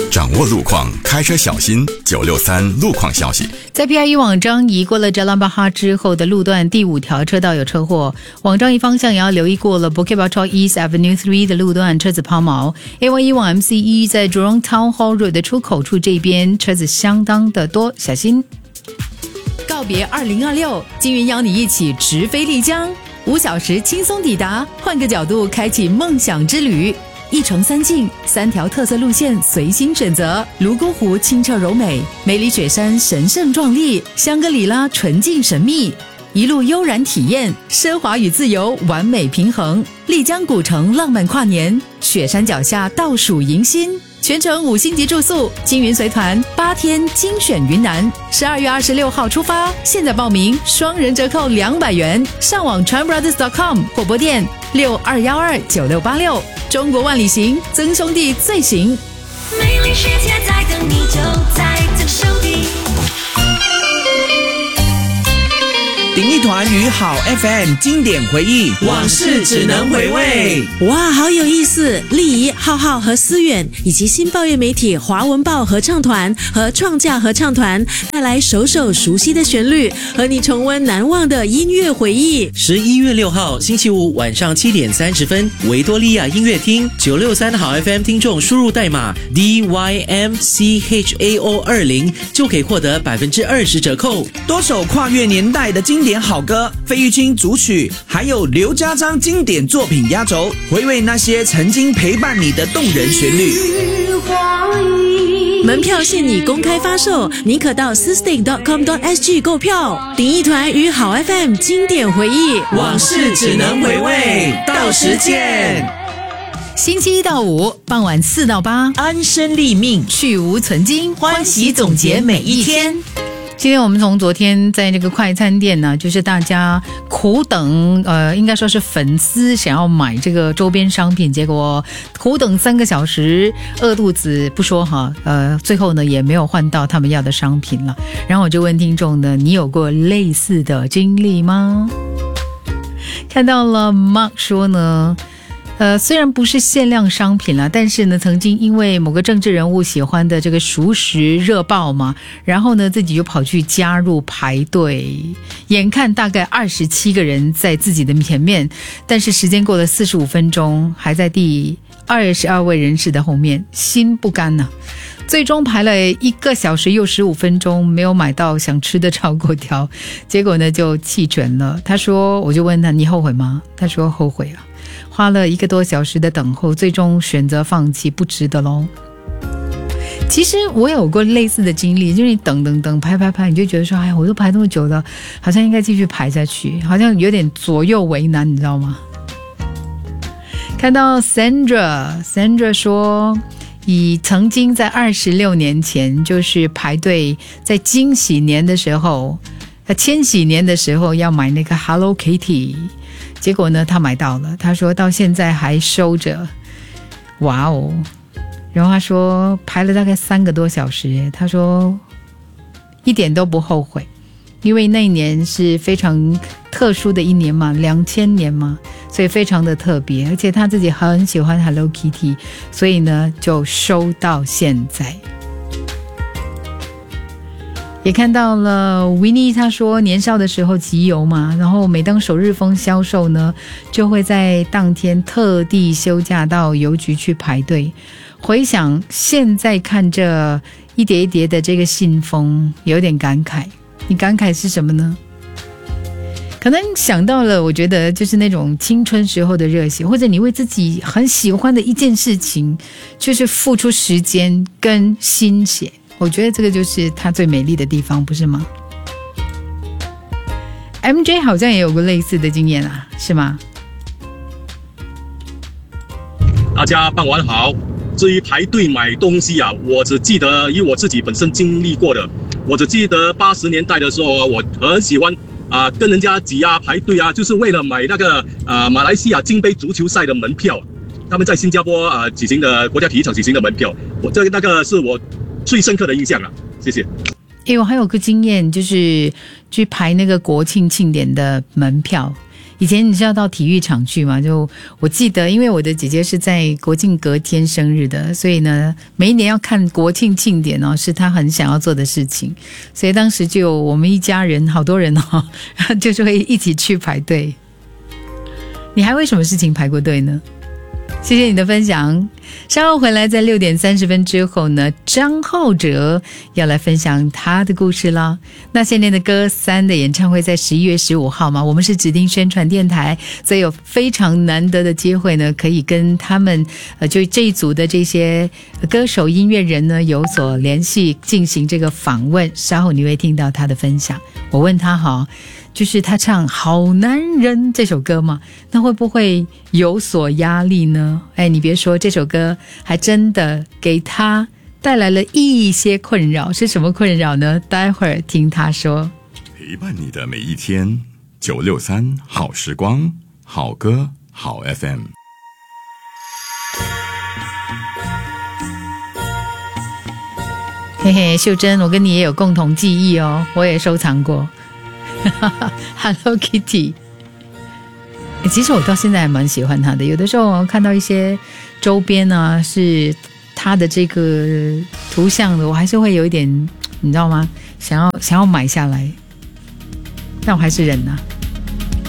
掌握路况，开车小心。963路况消息， 在 PIE 网章移过了 Jalan Bahar 之后的路段第5条车道有车祸，往章移方向也要留意过了 Bukit Batok East Avenue 3的路段车子抛锚。AYE 往 MCE 在 Jurong Town Hall Road 的出口处这边车子相当的多，小心。告别2026，金云邀你一起直飞丽江，5小时轻松抵达，换个角度开启梦想之旅。1城3境，3条特色路线随心选择。泸沽湖清澈柔美，梅里雪山神圣壮丽，香格里拉纯净神秘，一路悠然体验，奢华与自由完美平衡。丽江古城浪漫跨年，雪山脚下倒数迎新，全程5星级住宿，金云随团8天精选云南，12月26号出发，现在报名双人折扣200元，上网 tranbrothers.com 或拨电62129686。中国万里行，曾兄弟最行。 美丽世界在等你，就在曾兄弟。 鼎一团与好 FM 经典回忆，往事只能回味。 哇，好有意思！丽仪、浩浩和思远以及新报业媒体华文报合唱团和创价合唱团带来首首熟悉的旋律，和你重温难忘的音乐回忆。 11月6号星期五晚上7点30分，维多利亚音乐厅963好 FM 听众输入代码 DYMCHAO20就可以获得20%折扣。 多首跨越年代的经典好歌，费玉清组曲，还有刘家章经典作品压轴，回味那些曾经陪伴你的动人旋律。 门票现已公开发售，你可到 systing.com.sg 购票。鼎一团与好 FM 经典回忆， 往事只能回味，到时见。 星期1到5傍晚4到8， 安身立命， 去无存菁， 欢喜总结每一天。 今天我们从昨天在那个快餐店呢，就是大家苦等，应该说是粉丝想要买这个周边商品，结果苦等3个小时，饿肚子不说哈，最后呢也没有换到他们要的商品了。然后我就问听众呢，你有过类似的经历吗？看到了 Mark 说呢，虽然不是限量商品啦，但是呢，曾经因为某个政治人物喜欢的这个熟食热爆嘛，然后呢，自己就跑去加入排队，眼看大概27个人在自己的前面，但是时间过了45分钟，还在第22位人士的后面，心不甘呐。最终排了1个小时又15分钟，没有买到想吃的炒粿条，结果呢就弃权了。他说，我就问他，你后悔吗？他说后悔啊。花了1个多小时的等候，最终选择放弃，不值得咯。其实我有过类似的经历，就是你等排，你就觉得说，哎，我都排这么久了，好像应该继续排下去，好像有点左右为难，你知道吗？看到 Sandra 说，曾经在26年前，就是排队在千禧年的时候要买那个 Hello Kitty。结果呢，他买到了，他说到现在还收着，哇哦！然后他说排了大概3个多小时，他说一点都不后悔，因为那一年是非常特殊的一年嘛，2000年嘛，所以非常的特别，而且他自己很喜欢 Hello Kitty， 所以呢就收到现在。也看到了 Winnie， 他说年少的时候集邮嘛，然后每当首日封销售呢，就会在当天特地休假到邮局去排队。回想现在看这一叠一叠的这个信封，有点感慨。你感慨是什么呢？可能想到了，我觉得就是那种青春时候的热血，或者你为自己很喜欢的一件事情，就是付出时间跟心血。我觉得这个就是它最美丽的地方，不是吗？ MJ 好像也有过类似的经验啊，是吗？ 大家傍晚好。至于排队买东西啊，我只记得以我自己本身经历过的，我只记得80年代的时候，我很喜欢跟人家挤啊排队啊，就是为了买那个马来西亚金杯足球赛的门票。他们在新加坡举行的国家体育场举行的门票，那个是我最深刻的印象了。谢谢。 我还有个经验，就是去排那个国庆庆典的门票， 以前你是要到体育场去嘛？就我记得，因为我的姐姐是在国庆隔天生日的，所以呢，每一年要看国庆庆典哦，是她很想要做的事情。所以当时就有我们一家人，好多人哦，就是会一起去排队。你还为什么事情排过队呢？谢谢你的分享。稍后回来，在6点30分之后呢，张浩哲要来分享他的故事啦。那些年的歌3的演唱会在11月15号嘛，我们是指定宣传电台，所以有非常难得的机会呢，可以跟他们就这一组的这些歌手音乐人呢有所联系，进行这个访问。稍后你会听到他的分享。我问他哈，就是他唱《好男人》这首歌嘛，那会不会有所压力呢？你别说，这首歌还真的给他带来了一些困扰。是什么困扰呢？待会儿听他说。 陪伴你的每一天，963好时光，好歌好 FM。 嘿嘿，秀珍，我跟你也有共同记忆哦，我也收藏过。Hello Kitty， 其实我到现在还蛮喜欢它的。有的时候看到一些周边啊，是它的这个图像的，我还是会有一点，你知道吗？想要买下来，但我还是忍啊。